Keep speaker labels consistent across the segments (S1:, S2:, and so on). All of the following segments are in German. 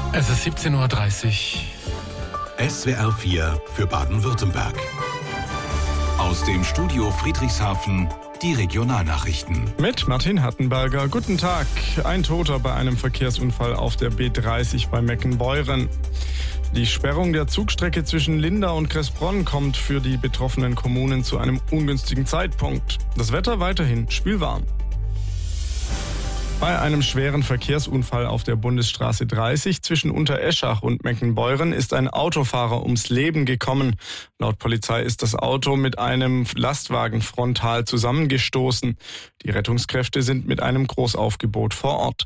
S1: Es ist 17:30 Uhr.
S2: SWR 4 für Baden-Württemberg. Aus dem Studio Friedrichshafen die Regionalnachrichten.
S3: Mit Martin Hattenberger. Guten Tag. Ein Toter bei einem Verkehrsunfall auf der B30 bei Meckenbeuren. Die Sperrung der Zugstrecke zwischen Lindau und Kressbronn kommt für die betroffenen Kommunen zu einem ungünstigen Zeitpunkt. Das Wetter weiterhin spielwarm. Bei einem schweren Verkehrsunfall auf der Bundesstraße 30 zwischen Untereschach und Meckenbeuren ist ein Autofahrer ums Leben gekommen. Laut Polizei ist das Auto mit einem Lastwagen frontal zusammengestoßen. Die Rettungskräfte sind mit einem Großaufgebot vor Ort.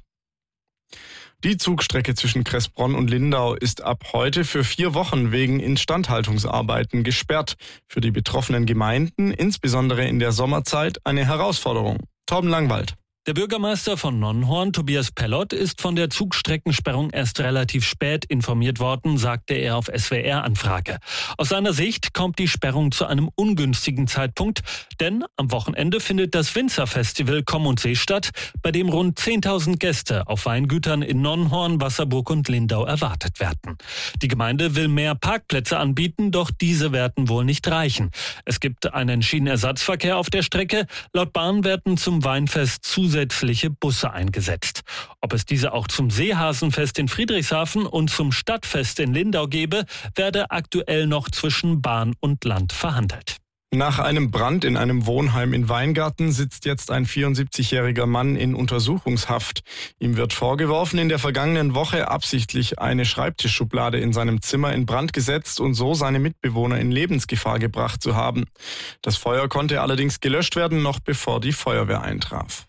S3: Die Zugstrecke zwischen Kressbronn und Lindau ist ab heute für 4 Wochen wegen Instandhaltungsarbeiten gesperrt. Für die betroffenen Gemeinden, insbesondere in der Sommerzeit, eine Herausforderung. Torben Langwald.
S4: Der Bürgermeister von Nonnenhorn, Tobias Pellott, ist von der Zugstreckensperrung erst relativ spät informiert worden, sagte er auf SWR-Anfrage. Aus seiner Sicht kommt die Sperrung zu einem ungünstigen Zeitpunkt, denn am Wochenende findet das Winzerfestival Komm und See statt, bei dem rund 10.000 Gäste auf Weingütern in Nonnenhorn, Wasserburg und Lindau erwartet werden. Die Gemeinde will mehr Parkplätze anbieten, doch diese werden wohl nicht reichen. Es gibt einen Schienenersatzverkehr auf der Strecke. Laut Bahn werden zum Weinfest zusätzliche Busse eingesetzt. Ob es diese auch zum Seehasenfest in Friedrichshafen und zum Stadtfest in Lindau gäbe, werde aktuell noch zwischen Bahn und Land verhandelt.
S3: Nach einem Brand in einem Wohnheim in Weingarten sitzt jetzt ein 74-jähriger Mann in Untersuchungshaft. Ihm wird vorgeworfen, in der vergangenen Woche absichtlich eine Schreibtischschublade in seinem Zimmer in Brand gesetzt und so seine Mitbewohner in Lebensgefahr gebracht zu haben. Das Feuer konnte allerdings gelöscht werden, noch bevor die Feuerwehr eintraf.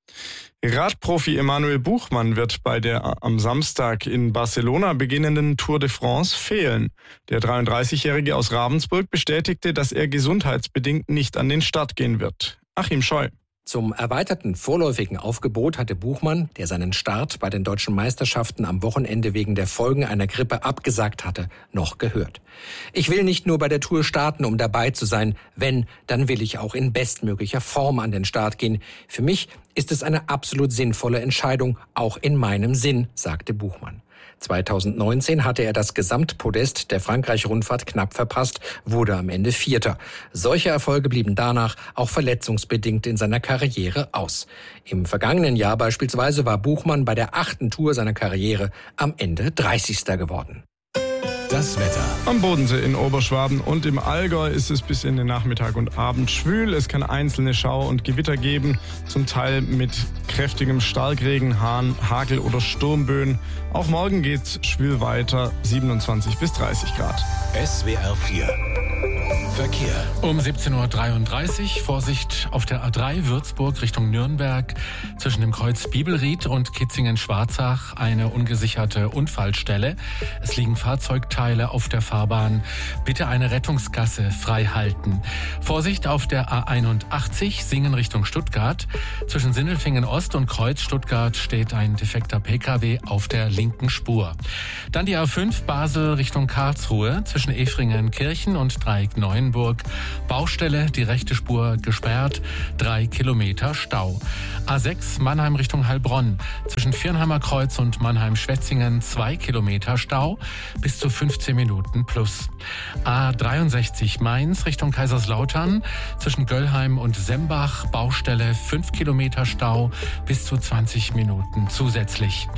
S3: Radprofi Emanuel Buchmann wird bei der am Samstag in Barcelona beginnenden Tour de France fehlen. Der 33-Jährige aus Ravensburg bestätigte, dass er gesundheitsbedingt nicht an den Start gehen wird. Achim Scheu.
S5: Zum erweiterten vorläufigen Aufgebot hatte Buchmann, der seinen Start bei den deutschen Meisterschaften am Wochenende wegen der Folgen einer Grippe abgesagt hatte, noch gehört. Ich will nicht nur bei der Tour starten, um dabei zu sein. Wenn, dann will ich auch in bestmöglicher Form an den Start gehen. Für mich ist es eine absolut sinnvolle Entscheidung, auch in meinem Sinn, sagte Buchmann. 2019 hatte er das Gesamtpodest der Frankreich-Rundfahrt knapp verpasst, wurde am Ende Vierter. Solche Erfolge blieben danach auch verletzungsbedingt in seiner Karriere aus. Im vergangenen Jahr beispielsweise war Buchmann bei der 8. Tour seiner Karriere am Ende 30. geworden.
S2: Das Wetter.
S3: Am Bodensee in Oberschwaben und im Allgäu ist es bis in den Nachmittag und Abend schwül. Es kann einzelne Schauer und Gewitter geben, zum Teil mit kräftigem Starkregen, Hagel oder Sturmböen. Auch morgen geht's schwül weiter, 27 bis 30 Grad.
S2: SWR 4 Verkehr.
S1: Um 17:33 Uhr Vorsicht auf der A3 Würzburg Richtung Nürnberg. Zwischen dem Kreuz Bibelried und Kitzingen-Schwarzach eine ungesicherte Unfallstelle. Es liegen Fahrzeugteile auf der Fahrbahn. Bitte eine Rettungsgasse frei halten. Vorsicht auf der A81 Singen Richtung Stuttgart. Zwischen Sindelfingen Ost und Kreuz Stuttgart steht ein defekter Pkw auf der linken Spur. Dann die A5 Basel Richtung Karlsruhe. Zwischen Efringen-Kirchen und Dreieck Neuenburg. Baustelle, die rechte Spur gesperrt, 3 Kilometer Stau. A6 Mannheim Richtung Heilbronn. Zwischen Viernheimer Kreuz und Mannheim-Schwetzingen 2 Kilometer Stau, bis zu 15 Minuten plus. A63 Mainz Richtung Kaiserslautern. Zwischen Göllheim und Sembach Baustelle 5 Kilometer Stau, bis zu 20 Minuten zusätzlich.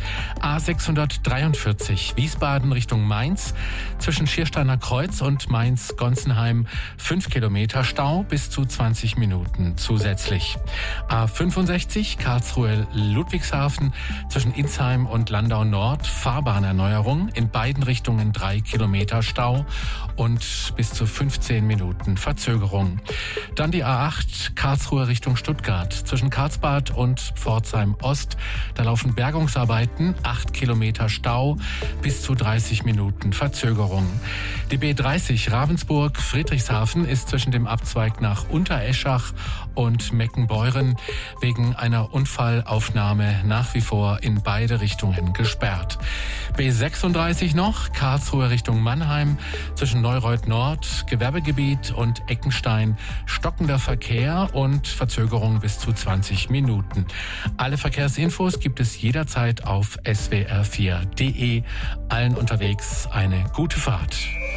S1: A643 Wiesbaden Richtung Mainz. Zwischen Schiersteiner Kreuz und Mainz-Gonsenheim 5 Kilometer Stau, bis zu 20 Minuten zusätzlich. A65 Karlsruhe-Ludwigshafen zwischen Insheim und Landau Nord Fahrbahnerneuerung, in beiden Richtungen 3 Kilometer Stau und bis zu 15 Minuten Verzögerung. Dann die A8 Karlsruhe Richtung Stuttgart zwischen Karlsbad und Pforzheim Ost. Da laufen Bergungsarbeiten, 8 Kilometer Stau, bis zu 30 Minuten Verzögerung. Die B30 Ravensburg Friedrichshafen Friedrichshafen ist zwischen dem Abzweig nach Untereschach und Meckenbeuren wegen einer Unfallaufnahme nach wie vor in beide Richtungen gesperrt. B36 noch, Karlsruhe Richtung Mannheim, zwischen Neureuth Nord, Gewerbegebiet und Eckenstein, stockender Verkehr und Verzögerung bis zu 20 Minuten. Alle Verkehrsinfos gibt es jederzeit auf swr4.de. Allen unterwegs eine gute Fahrt.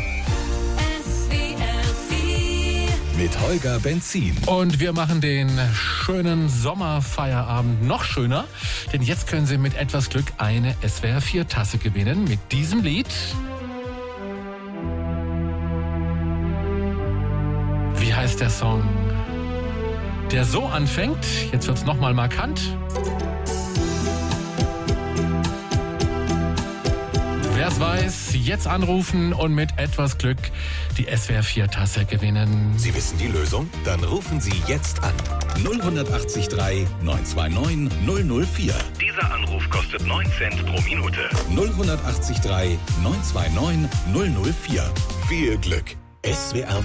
S2: Mit Holger Benzin.
S1: Und wir machen den schönen Sommerfeierabend noch schöner, denn jetzt können Sie mit etwas Glück eine SWR4-Tasse gewinnen mit diesem Lied. Wie heißt der Song? Der so anfängt, jetzt wird's nochmal markant. Wer es weiß, jetzt anrufen und mit etwas Glück die SWR4-Tasse gewinnen.
S2: Sie wissen die Lösung? Dann rufen Sie jetzt an. 0183 929 004.
S6: Dieser Anruf kostet 9 Cent pro Minute.
S2: 0183 929 004. Viel Glück. SWR